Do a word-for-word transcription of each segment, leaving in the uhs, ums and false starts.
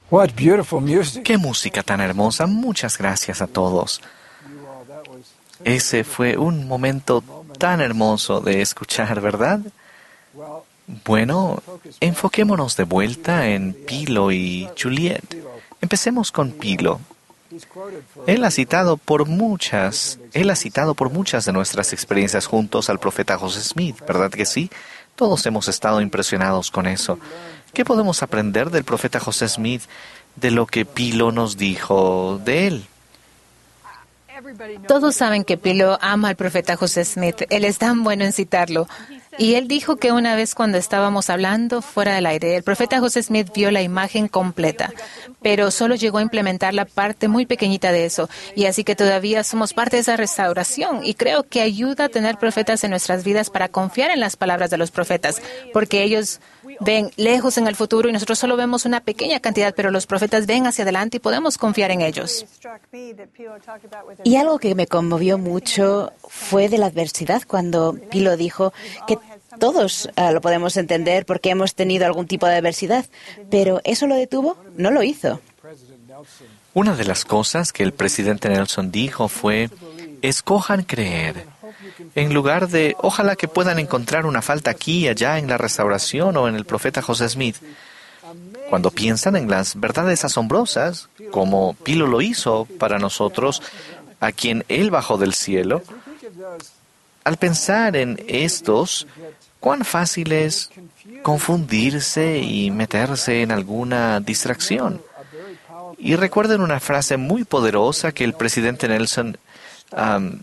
What beautiful music. ¡Qué música tan hermosa! Muchas gracias a todos. Ese fue un momento tan hermoso de escuchar, ¿verdad? Bueno, enfoquémonos de vuelta en Pilo y Juliet. Empecemos con Pilo. Él ha citado por muchas, él ha citado por muchas de nuestras experiencias juntos al profeta José Smith, ¿verdad que sí? Todos hemos estado impresionados con eso. ¿Qué podemos aprender del profeta José Smith de lo que Pilo nos dijo de él? Todos saben que Pilo ama al profeta José Smith. Él es tan bueno en citarlo. Y él dijo que una vez cuando estábamos hablando fuera del aire, el profeta José Smith vio la imagen completa, pero solo llegó a implementar la parte muy pequeñita de eso. Y así que todavía somos parte de esa restauración. Y creo que ayuda a tener profetas en nuestras vidas para confiar en las palabras de los profetas, porque ellos ven lejos en el futuro y nosotros solo vemos una pequeña cantidad, pero los profetas ven hacia adelante y podemos confiar en ellos. Y algo que me conmovió mucho fue de la adversidad, cuando Pilo dijo que todos uh, lo podemos entender porque hemos tenido algún tipo de adversidad, pero ¿eso lo detuvo? No lo hizo. Una de las cosas que el presidente Nelson dijo fue: escojan creer. En lugar de, ojalá que puedan encontrar una falta aquí y allá en la restauración o en el profeta José Smith. Cuando piensan en las verdades asombrosas, como Pilo lo hizo para nosotros, a quien Él bajó del cielo, al pensar en estos, cuán fácil es confundirse y meterse en alguna distracción. Y recuerden una frase muy poderosa que el presidente Nelson um,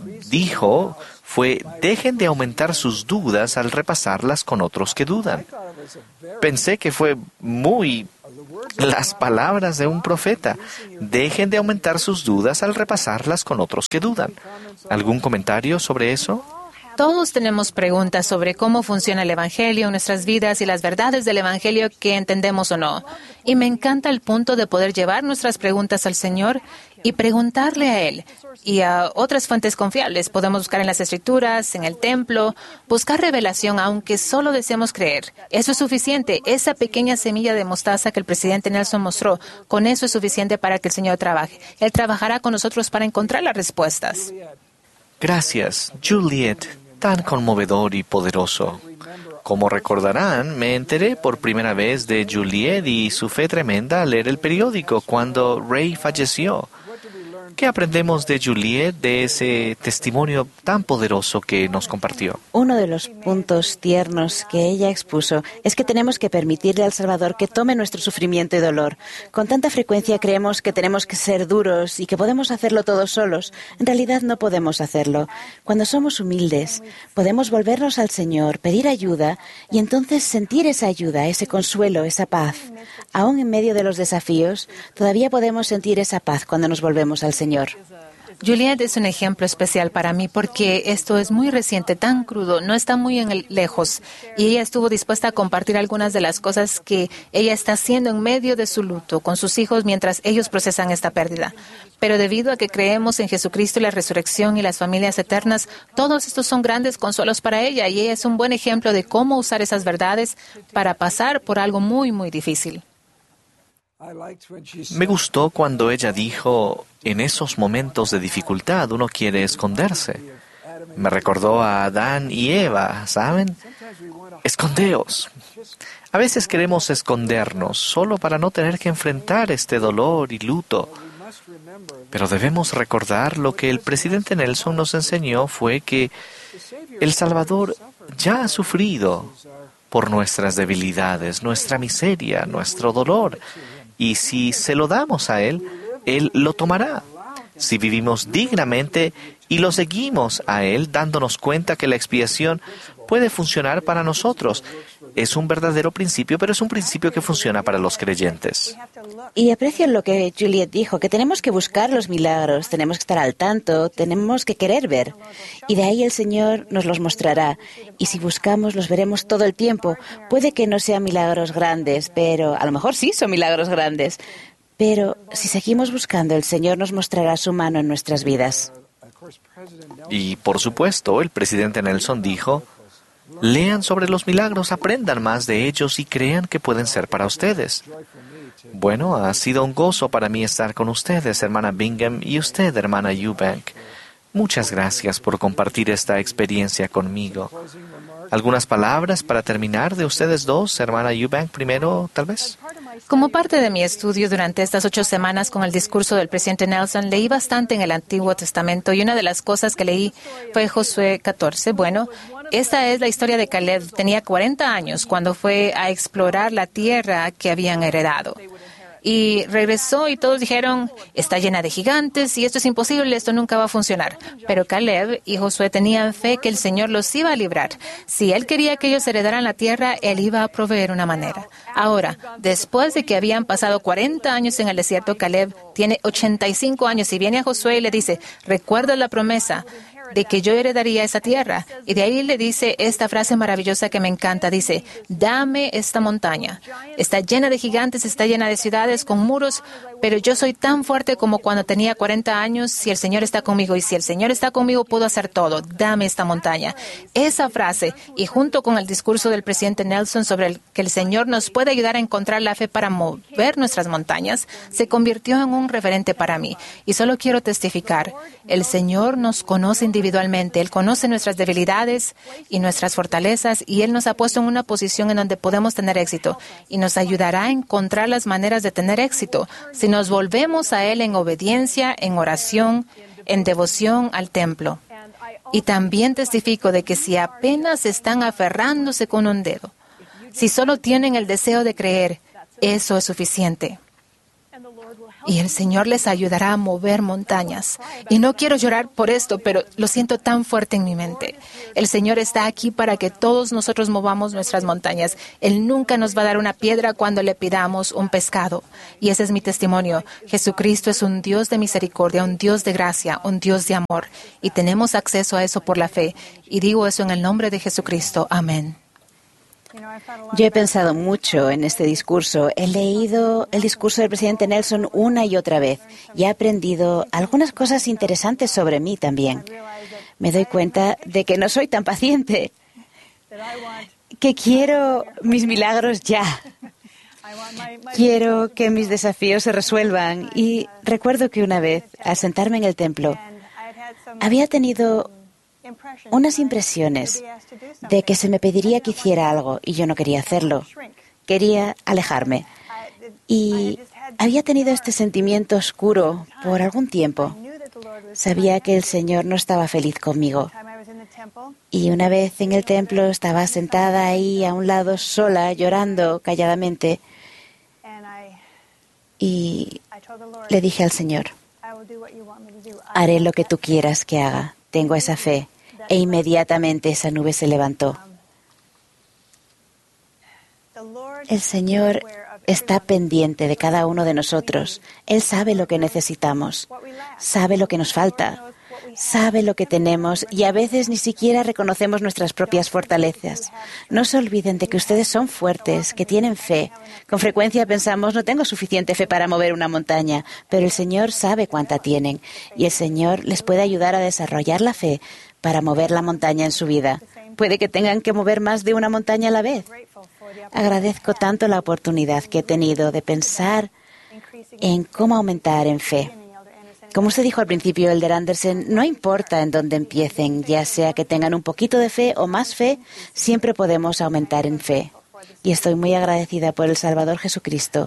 dijo, fue: dejen de aumentar sus dudas al repasarlas con otros que dudan. Pensé que fue muy las palabras de un profeta. Dejen de aumentar sus dudas al repasarlas con otros que dudan. ¿Algún comentario sobre eso? Todos tenemos preguntas sobre cómo funciona el Evangelio en nuestras vidas y las verdades del Evangelio que entendemos o no. Y me encanta el punto de poder llevar nuestras preguntas al Señor y preguntarle a Él y a otras fuentes confiables. Podemos buscar en las Escrituras, en el templo, buscar revelación, aunque solo deseemos creer. Eso es suficiente. Esa pequeña semilla de mostaza que el presidente Nelson mostró, con eso es suficiente para que el Señor trabaje. Él trabajará con nosotros para encontrar las respuestas. Gracias, Juliet. Tan conmovedor y poderoso. Como recordarán, me enteré por primera vez de Juliet y su fe tremenda al leer el periódico cuando Ray falleció. ¿Qué aprendemos de Juliet, de ese testimonio tan poderoso que nos compartió? Uno de los puntos tiernos que ella expuso es que tenemos que permitirle al Salvador que tome nuestro sufrimiento y dolor. Con tanta frecuencia creemos que tenemos que ser duros y que podemos hacerlo todos solos. En realidad no podemos hacerlo. Cuando somos humildes, podemos volvernos al Señor, pedir ayuda y entonces sentir esa ayuda, ese consuelo, esa paz. Aún en medio de los desafíos, todavía podemos sentir esa paz cuando nos volvemos al Señor. Señor. Juliet es un ejemplo especial para mí porque esto es muy reciente, tan crudo, no está muy en el, lejos. Y ella estuvo dispuesta a compartir algunas de las cosas que ella está haciendo en medio de su luto con sus hijos mientras ellos procesan esta pérdida. Pero debido a que creemos en Jesucristo y la resurrección y las familias eternas, todos estos son grandes consuelos para ella y ella es un buen ejemplo de cómo usar esas verdades para pasar por algo muy, muy difícil. Me gustó cuando ella dijo, en esos momentos de dificultad uno quiere esconderse. Me recordó a Adán y Eva, ¿saben? Escondeos. A veces queremos escondernos solo para no tener que enfrentar este dolor y luto. Pero debemos recordar lo que el presidente Nelson nos enseñó fue que el Salvador ya ha sufrido por nuestras debilidades, nuestra miseria, nuestro dolor. Y si se lo damos a Él, Él lo tomará. Si vivimos dignamente y lo seguimos a Él, dándonos cuenta que la expiación puede funcionar para nosotros. Es un verdadero principio, pero es un principio que funciona para los creyentes. Y aprecio lo que Juliet dijo, que tenemos que buscar los milagros, tenemos que estar al tanto, tenemos que querer ver. Y de ahí el Señor nos los mostrará. Y si buscamos, los veremos todo el tiempo. Puede que no sean milagros grandes, pero a lo mejor sí son milagros grandes. Pero si seguimos buscando, el Señor nos mostrará su mano en nuestras vidas. Y por supuesto, el presidente Nelson dijo, lean sobre los milagros, aprendan más de ellos y crean que pueden ser para ustedes. Bueno, ha sido un gozo para mí estar con ustedes, hermana Bingham, y usted, hermana Eubank. Muchas gracias por compartir esta experiencia conmigo. ¿Algunas palabras para terminar de ustedes dos, hermana Eubank, primero, tal vez? Como parte de mi estudio durante estas ocho semanas con el discurso del presidente Nelson, leí bastante en el Antiguo Testamento y una de las cosas que leí fue Josué catorce. Bueno, esta es la historia de Caleb. Tenía cuarenta años cuando fue a explorar la tierra que habían heredado. Y regresó y todos dijeron, está llena de gigantes y esto es imposible, esto nunca va a funcionar. Pero Caleb y Josué tenían fe que el Señor los iba a librar. Si Él quería que ellos heredaran la tierra, Él iba a proveer una manera. Ahora, después de que habían pasado cuarenta años en el desierto, Caleb tiene ochenta y cinco años y viene a Josué y le dice, recuerda la promesa de que yo heredaría esa tierra. Y de ahí le dice esta frase maravillosa que me encanta. Dice, dame esta montaña. Está llena de gigantes, está llena de ciudades con muros, pero yo soy tan fuerte como cuando tenía cuarenta años. Si el Señor está conmigo y si el Señor está conmigo, puedo hacer todo. Dame esta montaña. Esa frase, y junto con el discurso del presidente Nelson sobre el que el Señor nos puede ayudar a encontrar la fe para mover nuestras montañas, se convirtió en un referente para mí. Y solo quiero testificar, el Señor nos conoce individualmente. Individualmente. Él conoce nuestras debilidades y nuestras fortalezas y Él nos ha puesto en una posición en donde podemos tener éxito y nos ayudará a encontrar las maneras de tener éxito si nos volvemos a Él en obediencia, en oración, en devoción al templo. Y también testifico de que si apenas están aferrándose con un dedo, si solo tienen el deseo de creer, eso es suficiente. Y el Señor les ayudará a mover montañas. Y no quiero llorar por esto, pero lo siento tan fuerte en mi mente. El Señor está aquí para que todos nosotros movamos nuestras montañas. Él nunca nos va a dar una piedra cuando le pidamos un pescado. Y ese es mi testimonio. Jesucristo es un Dios de misericordia, un Dios de gracia, un Dios de amor. Y tenemos acceso a eso por la fe. Y digo eso en el nombre de Jesucristo. Amén. Yo he pensado mucho en este discurso. He leído el discurso del presidente Nelson una y otra vez y he aprendido algunas cosas interesantes sobre mí también. Me doy cuenta de que no soy tan paciente, que quiero mis milagros ya. Quiero que mis desafíos se resuelvan. Y recuerdo que una vez, al sentarme en el templo, había tenido unas impresiones de que se me pediría que hiciera algo y yo no quería hacerlo. Quería alejarme. Y había tenido este sentimiento oscuro por algún tiempo. Sabía que el Señor no estaba feliz conmigo. Y una vez en el templo estaba sentada ahí a un lado sola, llorando calladamente. Y le dije al Señor, haré lo que tú quieras que haga. Tengo esa fe. E inmediatamente esa nube se levantó. El Señor está pendiente de cada uno de nosotros. Él sabe lo que necesitamos, sabe lo que nos falta, sabe lo que tenemos y a veces ni siquiera reconocemos nuestras propias fortalezas. No se olviden de que ustedes son fuertes, que tienen fe. Con frecuencia pensamos, no tengo suficiente fe para mover una montaña, pero el Señor sabe cuánta tienen y el Señor les puede ayudar a desarrollar la fe para mover la montaña en su vida. Puede que tengan que mover más de una montaña a la vez. Agradezco tanto la oportunidad que he tenido de pensar en cómo aumentar en fe. Como usted dijo al principio, Elder Anderson, no importa en dónde empiecen, ya sea que tengan un poquito de fe o más fe, siempre podemos aumentar en fe. Y estoy muy agradecida por el Salvador Jesucristo.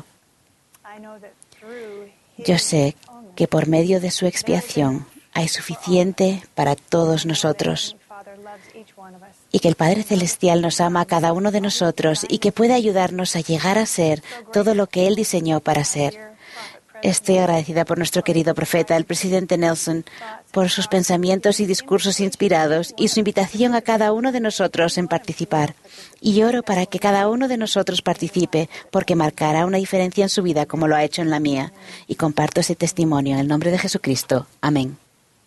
Yo sé que por medio de su expiación hay suficiente para todos nosotros y que el Padre Celestial nos ama a cada uno de nosotros y que puede ayudarnos a llegar a ser todo lo que Él diseñó para ser. Estoy agradecida por nuestro querido profeta, el presidente Nelson, por sus pensamientos y discursos inspirados y su invitación a cada uno de nosotros en participar. Y oro para que cada uno de nosotros participe, porque marcará una diferencia en su vida como lo ha hecho en la mía. Y comparto ese testimonio en el nombre de Jesucristo. Amén.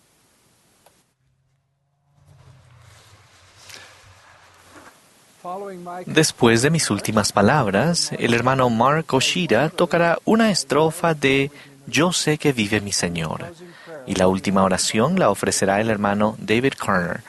Después de mis últimas palabras, el hermano Mark Oshida tocará una estrofa de Yo sé que vive mi Señor, y la última oración la ofrecerá el hermano David Carter.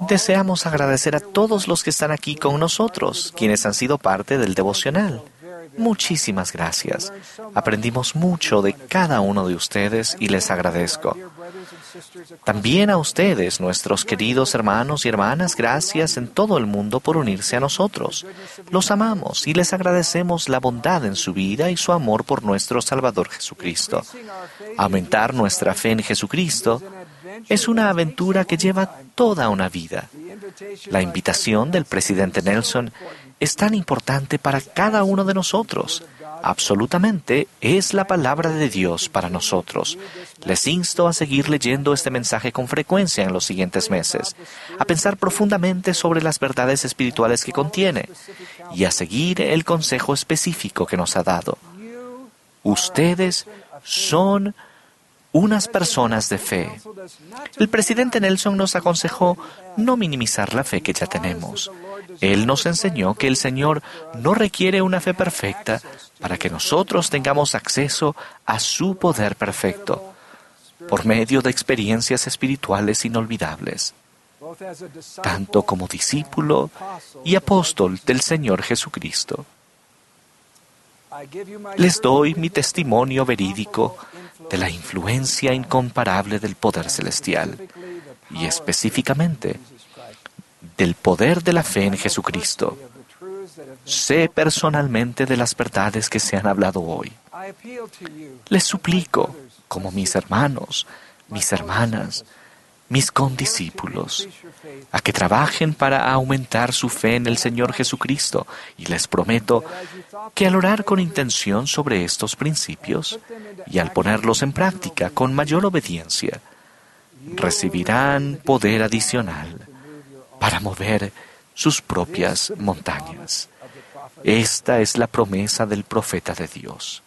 Deseamos agradecer a todos los que están aquí con nosotros, quienes han sido parte del devocional. Muchísimas gracias. Aprendimos mucho de cada uno de ustedes y les agradezco. También a ustedes, nuestros queridos hermanos y hermanas, gracias en todo el mundo por unirse a nosotros. Los amamos y les agradecemos la bondad en su vida y su amor por nuestro Salvador Jesucristo. Aumentar nuestra fe en Jesucristo es una aventura que lleva toda una vida. La invitación del presidente Nelson es tan importante para cada uno de nosotros. Absolutamente es la palabra de Dios para nosotros. Les insto a seguir leyendo este mensaje con frecuencia en los siguientes meses, a pensar profundamente sobre las verdades espirituales que contiene y a seguir el consejo específico que nos ha dado. Ustedes son unas personas de fe. El presidente Nelson nos aconsejó no minimizar la fe que ya tenemos. Él nos enseñó que el Señor no requiere una fe perfecta para que nosotros tengamos acceso a su poder perfecto, por medio de experiencias espirituales inolvidables, tanto como discípulo y apóstol del Señor Jesucristo. Les doy mi testimonio verídico de la influencia incomparable del poder celestial y específicamente del poder de la fe en Jesucristo. Sé personalmente de las verdades que se han hablado hoy. Les suplico, como mis hermanos, mis hermanas, mis condiscípulos, a que trabajen para aumentar su fe en el Señor Jesucristo, y les prometo que al orar con intención sobre estos principios y al ponerlos en práctica con mayor obediencia, recibirán poder adicional para mover sus propias montañas. Esta es la promesa del profeta de Dios.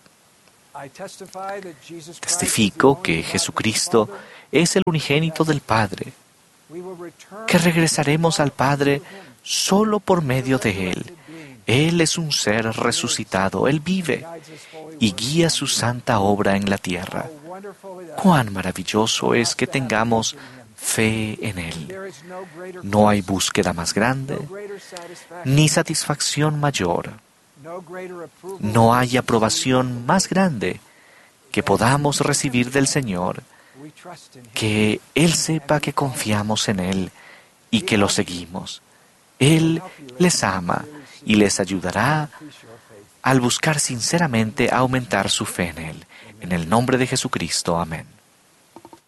Testifico que Jesucristo es el unigénito del Padre, que regresaremos al Padre solo por medio de Él. Él es un ser resucitado, Él vive y guía su santa obra en la tierra. Cuán maravilloso es que tengamos fe en Él. No hay búsqueda más grande, ni satisfacción mayor. No hay aprobación más grande que podamos recibir del Señor, que Él sepa que confiamos en Él y que lo seguimos. Él les ama y les ayudará al buscar sinceramente aumentar su fe en Él. En el nombre de Jesucristo. Amén.